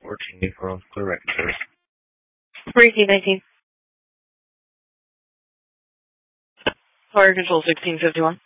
14 for clear record service. 319. Fire control 1651.